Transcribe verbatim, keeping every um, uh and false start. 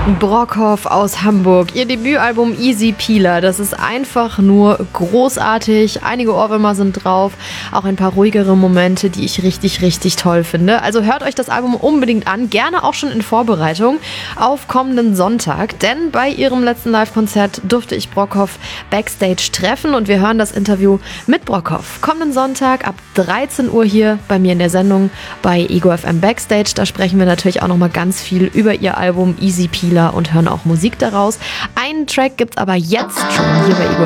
Brockhoff aus Hamburg. Ihr Debütalbum Easy Peeler, das ist einfach nur großartig. Einige Ohrwürmer sind drauf, auch ein paar ruhigere Momente, die ich richtig, richtig toll finde. Also hört euch das Album unbedingt an, gerne auch schon in Vorbereitung auf kommenden Sonntag, denn bei ihrem letzten Live-Konzert durfte ich Brockhoff backstage treffen und wir hören das Interview mit Brockhoff. Kommenden Sonntag ab dreizehn Uhr hier bei mir in der Sendung bei Ego F M Backstage. Da sprechen wir natürlich auch nochmal ganz viel über ihr Album Easy Peeler und hören auch Musik daraus. Einen Track gibt's aber jetzt schon hier bei Ego